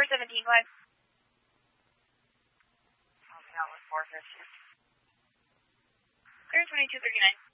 417, go ahead. Okay, that was 450. Clear 2239.